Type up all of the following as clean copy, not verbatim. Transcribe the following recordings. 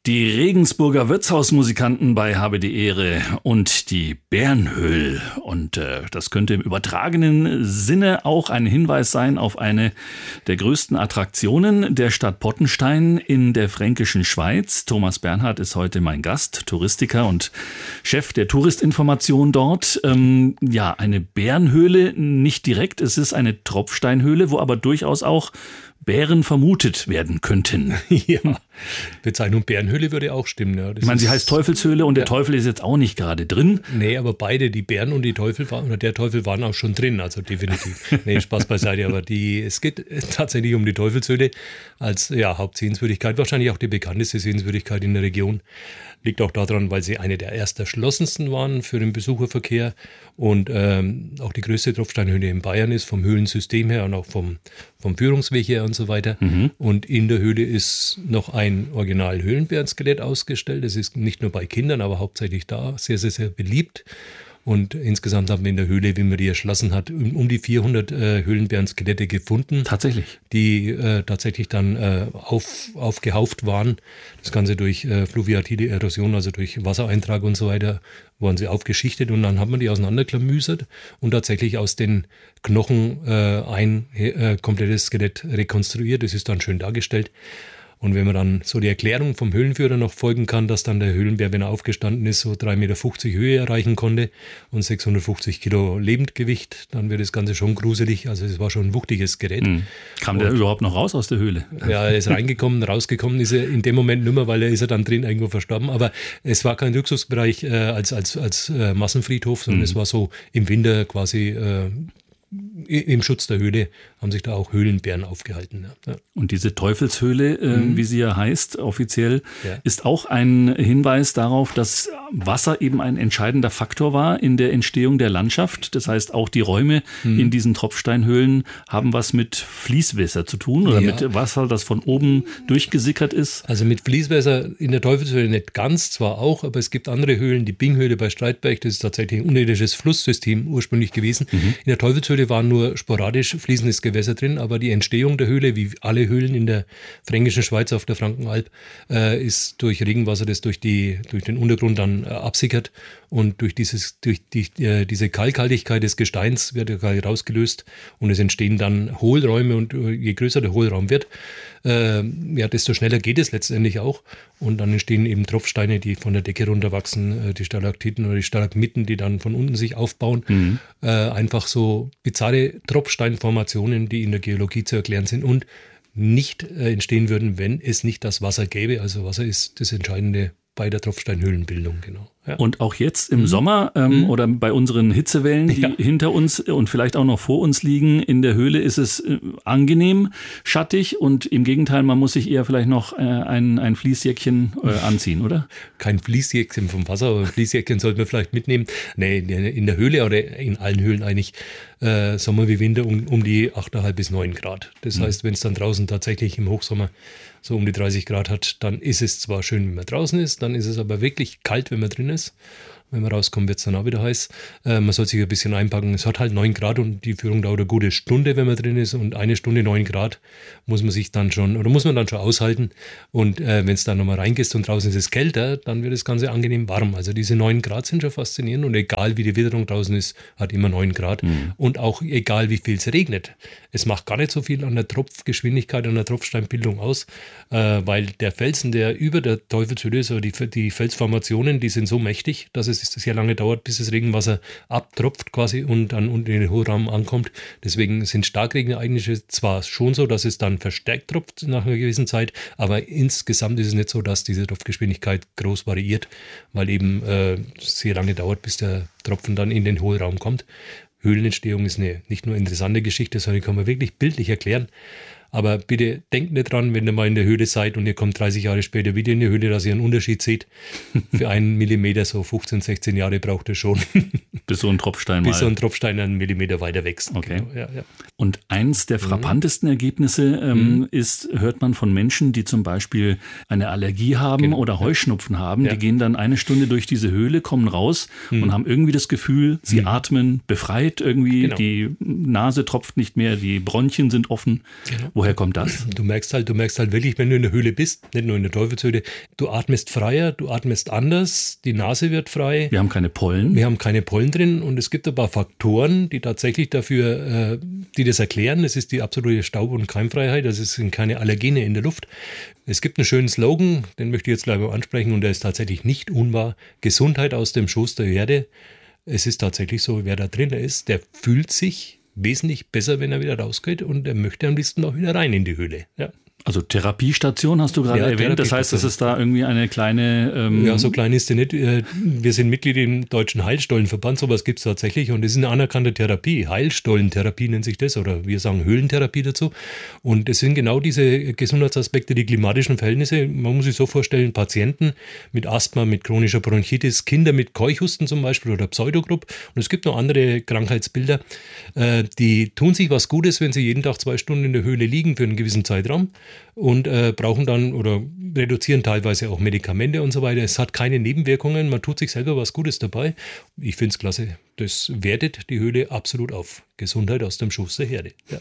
Die Regensburger Wirtshausmusikanten bei Habe die Ehre und die Bärenhöhl. Und das könnte im übertragenen Sinne auch ein Hinweis sein auf eine der größten Attraktionen der Stadt Pottenstein in der fränkischen Schweiz. Thomas Bernhard ist heute mein Gast, Touristiker und Chef der Touristinformation dort. Eine Bärenhöhle, nicht direkt, es ist eine Tropfsteinhöhle, wo aber durchaus auch Bären vermutet werden könnten. Ja, Bezeichnung Bärenhöhle würde auch stimmen. Ja. Ich meine, sie heißt Teufelshöhle und der Teufel ist jetzt auch nicht gerade drin. Nee, aber beide, die Bären und die Teufel, oder der Teufel waren auch schon drin, also definitiv. Nee, Spaß beiseite, aber es geht tatsächlich um die Teufelshöhle als Hauptsehenswürdigkeit, wahrscheinlich auch die bekannteste Sehenswürdigkeit in der Region. Liegt auch daran, weil sie eine der erst erschlossensten waren für den Besucherverkehr und auch die größte Tropfsteinhöhle in Bayern ist, vom Höhlensystem her und auch vom Führungsweg her und so weiter. Mhm. Und in der Höhle ist noch ein Original-Höhlenbärenskelett ausgestellt. Das ist nicht nur bei Kindern, aber hauptsächlich da sehr, sehr, sehr beliebt. Und insgesamt haben wir in der Höhle, wie man die erschlossen hat, um die 400 Höhlenbärenskelette gefunden. Tatsächlich? Die tatsächlich dann aufgehauft waren. Das Ganze durch fluviatile Erosion, also durch Wassereintrag und so weiter, waren sie aufgeschichtet. Und dann hat man die auseinanderklamüsert und tatsächlich aus den Knochen ein komplettes Skelett rekonstruiert. Das ist dann schön dargestellt. Und wenn man dann so die Erklärung vom Höhlenführer noch folgen kann, dass dann der Höhlenbär, wenn er aufgestanden ist, so 3,50 Meter Höhe erreichen konnte und 650 Kilo Lebendgewicht, dann wird das Ganze schon gruselig. Also es war schon ein wuchtiges Gerät. Kam der überhaupt noch raus aus der Höhle? Ja, er ist reingekommen, rausgekommen ist er in dem Moment nicht mehr, weil er ist dann drin irgendwo verstorben. Aber es war kein Rückzugsbereich als Massenfriedhof, sondern es war so im Winter quasi im Schutz der Höhle haben sich da auch Höhlenbären aufgehalten. Ja. Und diese Teufelshöhle, wie sie ja heißt, offiziell, ist auch ein Hinweis darauf, dass Wasser eben ein entscheidender Faktor war in der Entstehung der Landschaft. Das heißt, auch die Räume in diesen Tropfsteinhöhlen haben was mit Fließwasser zu tun oder mit Wasser, das von oben durchgesickert ist. Also mit Fließwasser in der Teufelshöhle nicht ganz, zwar auch, aber es gibt andere Höhlen, die Binghöhle bei Streitberg, das ist tatsächlich ein unterirdisches Flusssystem ursprünglich gewesen. In der Teufelshöhle waren nur sporadisch fließendes Gewässer drin, aber die Entstehung der Höhle, wie alle Höhlen in der fränkischen Schweiz auf der Frankenalb, ist durch Regenwasser, das durch den Untergrund dann absickert und durch diese Kalkhaltigkeit des Gesteins wird der Kalk rausgelöst und es entstehen dann Hohlräume und je größer der Hohlraum wird, desto schneller geht es letztendlich auch und dann entstehen eben Tropfsteine, die von der Decke runterwachsen, die Stalaktiten oder die Stalagmiten, die dann von unten sich aufbauen. Einfach so bizarre Tropfsteinformationen, die in der Geologie zu erklären sind und nicht entstehen würden, wenn es nicht das Wasser gäbe. Also Wasser ist das Entscheidende bei der Tropfsteinhöhlenbildung, genau. Ja. Und auch jetzt im Sommer oder bei unseren Hitzewellen, die hinter uns und vielleicht auch noch vor uns liegen, in der Höhle ist es angenehm, schattig und im Gegenteil, man muss sich eher vielleicht noch ein Fließjäckchen anziehen, oder? Kein Fließjäckchen vom Wasser, aber ein Fließjäckchen sollte man vielleicht mitnehmen. Nee, in der Höhle oder in allen Höhlen eigentlich Sommer wie Winter um die 8,5 bis 9 Grad. Das heißt, wenn es dann draußen tatsächlich im Hochsommer so um die 30 Grad hat, dann ist es zwar schön, wenn man draußen ist, dann ist es aber wirklich kalt, wenn man drin ist. Wenn man rauskommt, wird es dann auch wieder heiß. Man soll sich ein bisschen einpacken. Es hat halt 9 Grad und die Führung dauert eine gute Stunde, wenn man drin ist. Und eine Stunde 9 Grad muss man dann schon aushalten. Und wenn es dann nochmal reingehst und draußen ist es kälter, dann wird das Ganze angenehm warm. Also diese 9 Grad sind schon faszinierend. Und egal wie die Witterung draußen ist, hat immer 9 Grad. Und auch egal wie viel es regnet. Es macht gar nicht so viel an der Tropfgeschwindigkeit, an der Tropfsteinbildung aus, weil der Felsen, der über der Teufelshöhle ist, oder die Felsformationen, die sind so mächtig, dass es sehr lange dauert, bis das Regenwasser abtropft quasi und dann unten in den Hohlraum ankommt. Deswegen sind Starkregenereignisse zwar schon so, dass es dann verstärkt tropft nach einer gewissen Zeit, aber insgesamt ist es nicht so, dass diese Tropfgeschwindigkeit groß variiert, weil eben sehr lange dauert, bis der Tropfen dann in den Hohlraum kommt. Höhlenentstehung ist eine nicht nur interessante Geschichte, sondern die kann man wirklich bildlich erklären. Aber bitte denkt nicht dran, wenn ihr mal in der Höhle seid und ihr kommt 30 Jahre später wieder in die Höhle, dass ihr einen Unterschied seht. Für einen Millimeter, so 15, 16 Jahre braucht es schon. Bis so ein Tropfstein einen Millimeter weiter wächst. Okay. Genau. Ja. Und eins der frappantesten Ergebnisse hört man von Menschen, die zum Beispiel eine Allergie haben oder Heuschnupfen haben. Ja. Die gehen dann eine Stunde durch diese Höhle, kommen raus und haben irgendwie das Gefühl, sie atmen befreit irgendwie. Genau. Die Nase tropft nicht mehr, die Bronchien sind offen. Genau. Woher Woher kommt das? Du merkst halt wirklich, wenn du in der Höhle bist, nicht nur in der Teufelshöhle, du atmest freier, du atmest anders, die Nase wird frei. Wir haben keine Pollen. Wir haben keine Pollen drin und es gibt ein paar Faktoren, die tatsächlich dafür, die das erklären. Das ist die absolute Staub- und Keimfreiheit, das sind keine Allergene in der Luft. Es gibt einen schönen Slogan, den möchte ich jetzt gleich mal ansprechen und der ist tatsächlich nicht unwahr. Gesundheit aus dem Schoß der Erde. Es ist tatsächlich so, wer da drin ist, der fühlt sich wesentlich besser, wenn er wieder rausgeht und er möchte am liebsten auch wieder rein in die Höhle. Ja. Also Therapiestation hast du gerade erwähnt, das heißt, das ist da irgendwie eine kleine... Ja, so klein ist die nicht. Wir sind Mitglied im Deutschen Heilstollenverband, sowas gibt es tatsächlich und das ist eine anerkannte Therapie. Heilstollentherapie nennt sich das oder wir sagen Höhlentherapie dazu. Und es sind genau diese Gesundheitsaspekte, die klimatischen Verhältnisse. Man muss sich so vorstellen, Patienten mit Asthma, mit chronischer Bronchitis, Kinder mit Keuchhusten zum Beispiel oder Pseudogrupp und es gibt noch andere Krankheitsbilder, die tun sich was Gutes, wenn sie jeden Tag 2 Stunden in der Höhle liegen für einen gewissen Zeitraum. Und brauchen dann oder reduzieren teilweise auch Medikamente und so weiter. Es hat keine Nebenwirkungen, man tut sich selber was Gutes dabei. Ich finde es klasse. Das wertet die Höhle absolut auf. Gesundheit aus dem Schoß der Erde. Ja.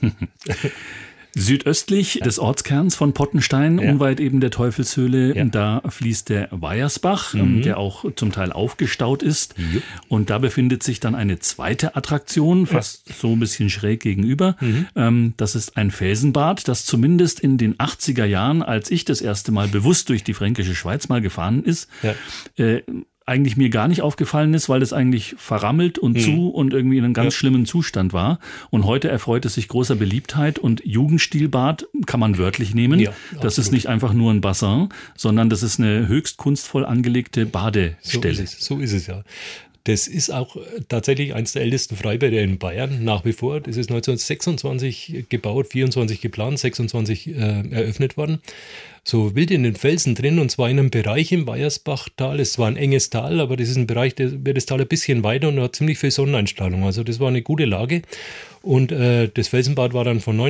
Südöstlich des Ortskerns von Pottenstein, unweit eben der Teufelshöhle, da fließt der Weiersbach, der auch zum Teil aufgestaut ist. Jo. Und da befindet sich dann eine zweite Attraktion, fast so ein bisschen schräg gegenüber. Das ist ein Felsenbad, das zumindest in den 80er Jahren, als ich das erste Mal bewusst durch die Fränkische Schweiz mal gefahren ist, eigentlich mir gar nicht aufgefallen ist, weil es eigentlich verrammelt und zu und irgendwie in einem ganz schlimmen Zustand war. Und heute erfreut es sich großer Beliebtheit und Jugendstilbad kann man wörtlich nehmen. Ja, das ist nicht einfach nur ein Bassin, sondern das ist eine höchst kunstvoll angelegte Badestelle. So ist es ja. Das ist auch tatsächlich eines der ältesten Freibäder in Bayern, nach wie vor. Das ist 1926 gebaut, 24 geplant, 26 eröffnet worden. So wild in den Felsen drin und zwar in einem Bereich im Weiersbachtal. Es war ein enges Tal, aber das ist ein Bereich, der wird das Tal ein bisschen weiter und hat ziemlich viel Sonneneinstrahlung. Also das war eine gute Lage. Und das Felsenbad war dann von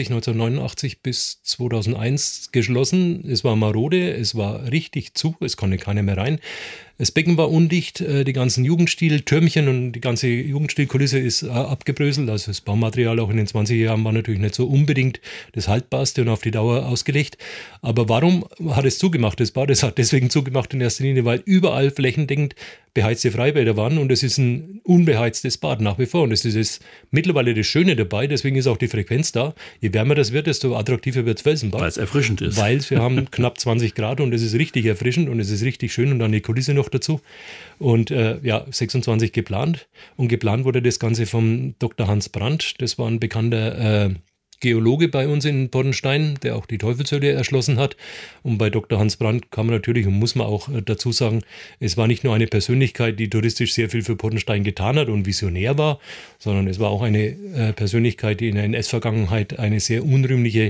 1989 bis 2001 geschlossen. Es war marode, es war richtig zu, es konnte keiner mehr rein. Das Becken war undicht, die ganzen Jugendstil-Türmchen und die ganze Jugendstilkulisse ist abgebröselt. Also das Baumaterial auch in den 20er Jahren war natürlich nicht so unbedingt das Haltbarste und auf die Dauer ausgelegt. Aber warum hat es zugemacht, das Bad? Es hat deswegen zugemacht in erster Linie, weil überall flächendeckend beheizte Freibäder waren und es ist ein unbeheiztes Bad nach wie vor. Und das ist mittlerweile das Schöne dabei, deswegen ist auch die Frequenz da. Je wärmer das wird, desto attraktiver wird das Felsenbad. Weil es erfrischend ist. Weil wir haben knapp 20 Grad und es ist richtig erfrischend und es ist richtig schön und dann die Kulisse noch dazu. Und 26 geplant. Und geplant wurde das Ganze vom Dr. Hans Brandt. Das war ein bekannter Geologe bei uns in Pottenstein, der auch die Teufelshöhle erschlossen hat. Und bei Dr. Hans Brandt kann man natürlich und muss man auch dazu sagen, es war nicht nur eine Persönlichkeit, die touristisch sehr viel für Pottenstein getan hat und visionär war, sondern es war auch eine Persönlichkeit, die in der NS-Vergangenheit eine sehr unrühmliche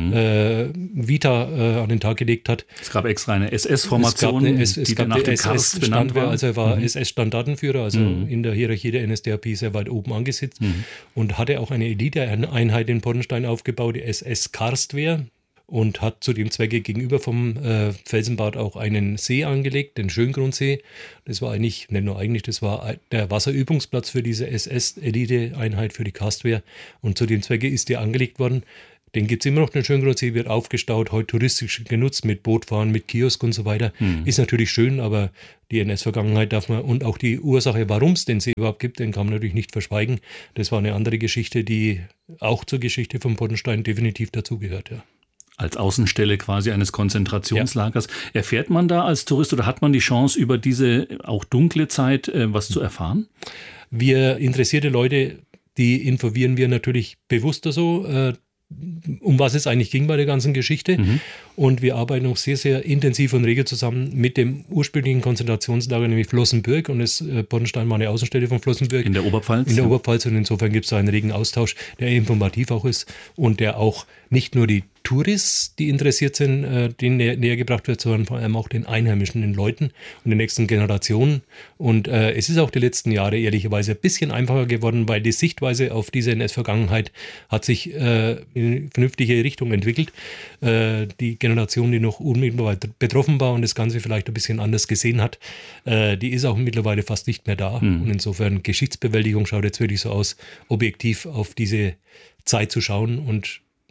Vita an den Tag gelegt hat. Es gab extra eine SS-Formation, die nach dem Karst benannt war. Also er war SS-Standartenführer, also in der Hierarchie der NSDAP sehr weit oben angesetzt und hatte auch eine Elite-Einheit in Pottenstein aufgebaut, die SS Karstwehr, und hat zu dem Zwecke gegenüber vom Felsenbad auch einen See angelegt, den Schöngrundsee. Das war eigentlich, nicht nur eigentlich, das war der Wasserübungsplatz für diese SS-Elite-Einheit für die Karstwehr und zu dem Zwecke ist der angelegt worden. Den gibt es immer noch, den Schöngrundsee wird aufgestaut, heute touristisch genutzt mit Bootfahren, mit Kiosk und so weiter. Ist natürlich schön, aber die NS-Vergangenheit darf man und auch die Ursache, warum es den See überhaupt gibt, den kann man natürlich nicht verschweigen. Das war eine andere Geschichte, die auch zur Geschichte von Pottenstein definitiv dazugehört, ja. Als Außenstelle quasi eines Konzentrationslagers. Ja. Erfährt man da als Tourist oder hat man die Chance, über diese auch dunkle Zeit was zu erfahren? Wir interessierte Leute, die informieren wir natürlich bewusster so, um was es eigentlich ging bei der ganzen Geschichte. Und wir arbeiten auch sehr, sehr intensiv und rege zusammen mit dem ursprünglichen Konzentrationslager, nämlich Flossenbürg. Und Pottenstein war eine Außenstelle von Flossenbürg. In der Oberpfalz? In der Oberpfalz. Und insofern gibt es da einen regen Austausch, der informativ auch ist und der auch nicht nur die Touris, die interessiert sind, denen näher gebracht wird, sondern vor allem auch den Einheimischen, den Leuten und den nächsten Generationen. Und es ist auch die letzten Jahre ehrlicherweise ein bisschen einfacher geworden, weil die Sichtweise auf diese NS-Vergangenheit hat sich in eine vernünftige Richtung entwickelt. Die Generation, die noch unmittelbar betroffen war und das Ganze vielleicht ein bisschen anders gesehen hat, die ist auch mittlerweile fast nicht mehr da. Und insofern Geschichtsbewältigung schaut jetzt wirklich so aus, objektiv auf diese Zeit zu schauen und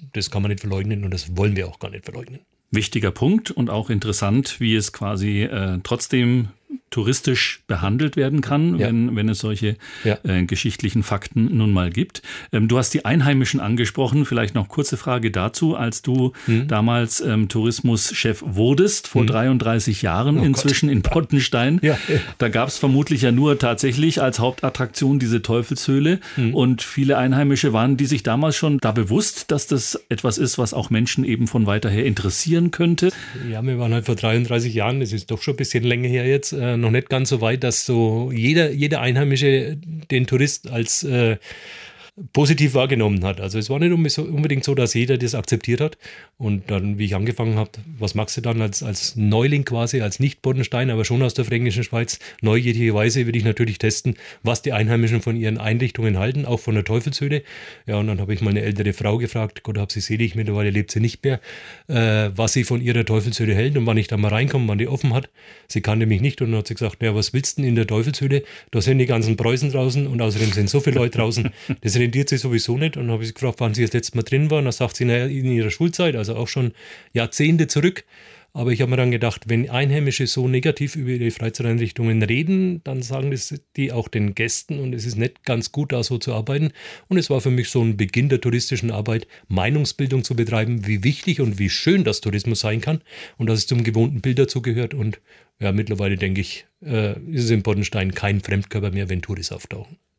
das kann man nicht verleugnen und das wollen wir auch gar nicht verleugnen. Wichtiger Punkt und auch interessant, wie es quasi trotzdem touristisch behandelt werden kann, wenn es solche geschichtlichen Fakten nun mal gibt. Du hast die Einheimischen angesprochen. Vielleicht noch kurze Frage dazu. Als du damals Tourismuschef wurdest, vor 33 Jahren inzwischen in Pottenstein, da gab es vermutlich ja nur tatsächlich als Hauptattraktion diese Teufelshöhle. Und viele Einheimische waren die sich damals schon da bewusst, dass das etwas ist, was auch Menschen eben von weiter her interessieren könnte. Ja, wir waren halt vor 33 Jahren, das ist doch schon ein bisschen länger her jetzt, noch nicht ganz so weit, dass so jeder Einheimische den Tourist als positiv wahrgenommen hat. Also es war nicht unbedingt so, dass jeder das akzeptiert hat. Und dann, wie ich angefangen habe, was magst du dann als Neuling quasi, als Nicht-Boddenstein, aber schon aus der fränkischen Schweiz, neugierigerweise will ich natürlich testen, was die Einheimischen von ihren Einrichtungen halten, auch von der Teufelshöhle. Ja, und dann habe ich mal eine ältere Frau gefragt, Gott hab sie selig, mittlerweile lebt sie nicht mehr, was sie von ihrer Teufelshöhle hält und wann ich da mal reinkomme, wann die offen hat. Sie kannte mich nicht und dann hat sie gesagt, ja, was willst du denn in der Teufelshöhle? Da sind die ganzen Preußen draußen und außerdem sind so viele Leute draußen, das rentiert sich sowieso nicht. Und dann habe ich sie gefragt, wann sie das letzte Mal drin waren. Da sagt sie, naja, in ihrer Schulzeit, also auch schon Jahrzehnte zurück. Aber ich habe mir dann gedacht, wenn Einheimische so negativ über ihre Freizeiteinrichtungen reden, dann sagen das die auch den Gästen und es ist nicht ganz gut, da so zu arbeiten. Und es war für mich so ein Beginn der touristischen Arbeit, Meinungsbildung zu betreiben, wie wichtig und wie schön das Tourismus sein kann und dass es zum gewohnten Bild dazugehört. Und ja, mittlerweile denke ich, ist es in Boddenstein kein Fremdkörper mehr, wenn Touris auftauchen.